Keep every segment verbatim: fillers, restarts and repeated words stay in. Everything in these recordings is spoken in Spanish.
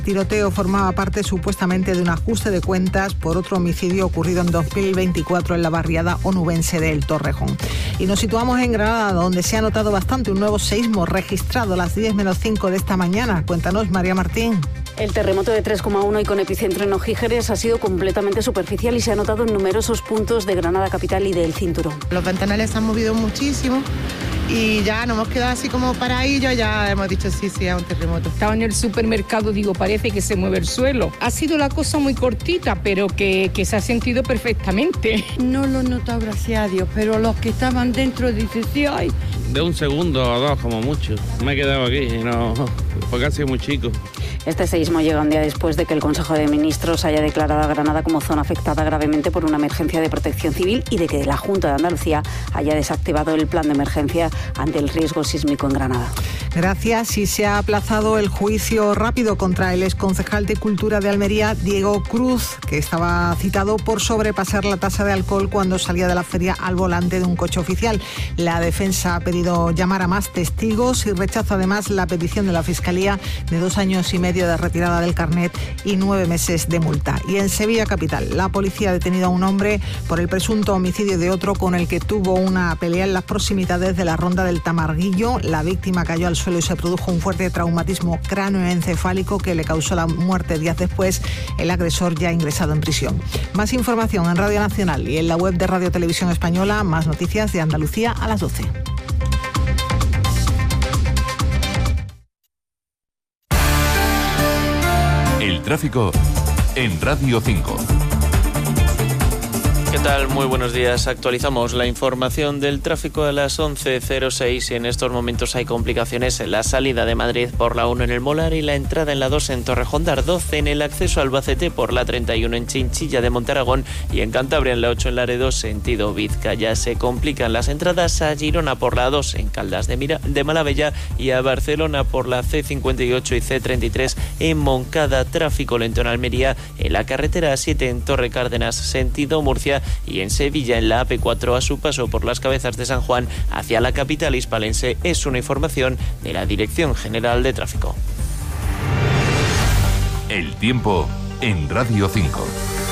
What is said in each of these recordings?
tiroteo formaba parte supuestamente de un ajuste de cuentas por otro homicidio ocurrido en dos mil veinticuatro en la barriada onubense de El Torrejón. Y nos situamos en Granada, donde se ha notado bastante un nuevo seísmo registrado a las diez menos cinco de esta mañana. Cuéntanos, María Martín. El terremoto de tres coma uno y con epicentro en Ojígeres ha sido completamente superficial y se ha notado en numerosos puntos de Granada capital y del cinturón. Los ventanales se han movido muchísimo y ya nos hemos quedado así como paradillos, ya hemos dicho sí, sí, es un terremoto. Estaba en el supermercado, digo, parece que se mueve el suelo. Ha sido la cosa muy cortita, pero que, que se ha sentido perfectamente. No lo he notado, gracias a Dios, pero los que estaban dentro dicen sí, ay. De un segundo o dos como mucho. Me he quedado aquí y no, porque ha sido muy chico. Este seísmo llega un día después de que el Consejo de Ministros haya declarado a Granada como zona afectada gravemente por una emergencia de protección civil y de que la Junta de Andalucía haya desactivado el plan de emergencia ante el riesgo sísmico en Granada. Gracias. Y se ha aplazado el juicio rápido contra el exconcejal de Cultura de Almería, Diego Cruz, que estaba citado por sobrepasar la tasa de alcohol cuando salía de la feria al volante de un coche oficial. La defensa ha pedido llamar a más testigos y rechaza además la petición de la Fiscalía de dos años y medio de retirada del carnet y nueve meses de multa. Y en Sevilla capital, la policía ha detenido a un hombre por el presunto homicidio de otro con el que tuvo una pelea en las proximidades de la ronda del Tamarguillo. La víctima cayó al suelo y se produjo un fuerte traumatismo cráneoencefálico que le causó la muerte días después. El agresor ya ha ingresado en prisión. Más información en Radio Nacional y en la web de Radio Televisión Española. Más noticias de Andalucía a las doce. El tráfico en Radio cinco. ¿Qué tal? Muy buenos días. Actualizamos la información del tráfico a las once cero seis y en estos momentos hay complicaciones en la salida de Madrid por la uno en el Molar y la entrada en la dos en Torrejón de Ardoz, en el acceso a Albacete por la treinta y uno en Chinchilla de Montaragón y en Cantabria en la ocho en Laredo sentido Vizcaya. Se complican las entradas a Girona por la dos en Caldas de, Mira, de Malavella y a Barcelona por la ce cincuenta y ocho y ce treinta y tres en Moncada. Tráfico lento en Almería, en la carretera A siete en Torre Cárdenas sentido Murcia y en Sevilla en la A P cuatro a su paso por las Cabezas de San Juan hacia la capital hispalense. Es una información de la Dirección General de Tráfico. El tiempo en Radio cinco.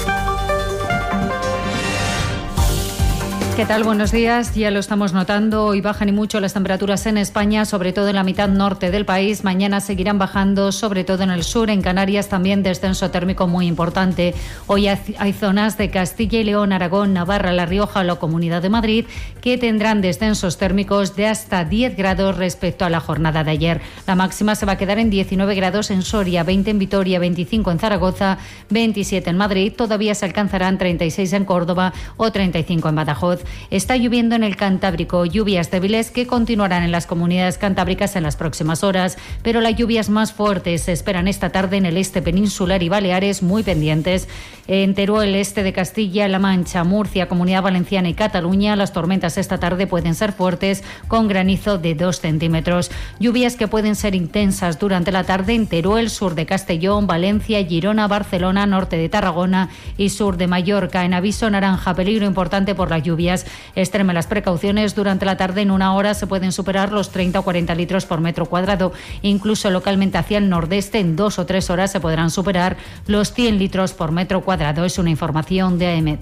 ¿Qué tal? Buenos días. Ya lo estamos notando. Hoy bajan y mucho las temperaturas en España, sobre todo en la mitad norte del país. Mañana seguirán bajando, sobre todo en el sur. En Canarias también descenso térmico muy importante. Hoy hay zonas de Castilla y León, Aragón, Navarra, La Rioja o la Comunidad de Madrid que tendrán descensos térmicos de hasta diez grados respecto a la jornada de ayer. La máxima se va a quedar en diecinueve grados en Soria, veinte en Vitoria, veinticinco en Zaragoza, veintisiete en Madrid. Todavía se alcanzarán treinta y seis en Córdoba o treinta y cinco en Badajoz. Está lloviendo en el Cantábrico, lluvias débiles que continuarán en las comunidades cantábricas en las próximas horas, pero las lluvias más fuertes se esperan esta tarde en el este peninsular y Baleares, muy pendientes. En Teruel, este de Castilla-La Mancha, Murcia, Comunidad Valenciana y Cataluña, las tormentas esta tarde pueden ser fuertes con granizo de dos centímetros. Lluvias que pueden ser intensas durante la tarde en Teruel, sur de Castellón, Valencia, Girona, Barcelona, norte de Tarragona y sur de Mallorca. En aviso naranja, peligro importante por las lluvias. Extreme las precauciones. Durante la tarde en una hora se pueden superar los treinta o cuarenta litros por metro cuadrado. Incluso localmente hacia el nordeste en dos o tres horas se podrán superar los cien litros por metro cuadrado. Es una información de AEMET.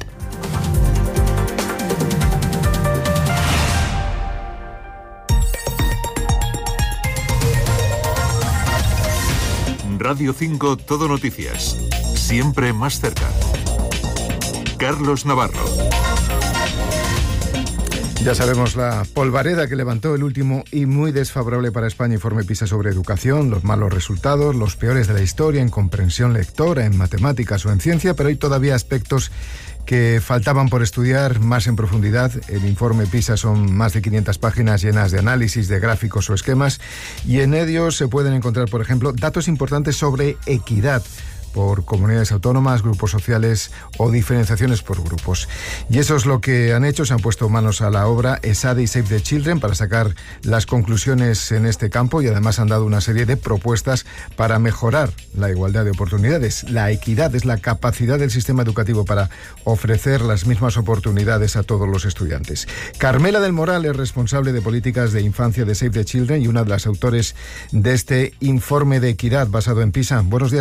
Radio cinco Todo Noticias. Siempre más cerca. Carlos Navarro. Ya sabemos la polvareda que levantó el último y muy desfavorable para España informe PISA sobre educación, los malos resultados, los peores de la historia en comprensión lectora, en matemáticas o en ciencia, pero hay todavía aspectos que faltaban por estudiar más en profundidad. El informe PISA son más de quinientas páginas llenas de análisis, de gráficos o esquemas, y en ellos se pueden encontrar, por ejemplo, datos importantes sobre equidad por comunidades autónomas, grupos sociales o diferenciaciones por grupos. Y eso es lo que han hecho, se han puesto manos a la obra ESADE y Save the Children para sacar las conclusiones en este campo y además han dado una serie de propuestas para mejorar la igualdad de oportunidades. La equidad es la capacidad del sistema educativo para ofrecer las mismas oportunidades a todos los estudiantes. Carmela del Moral es responsable de políticas de infancia de Save the Children y una de las autores de este informe de equidad basado en PISA. Buenos días.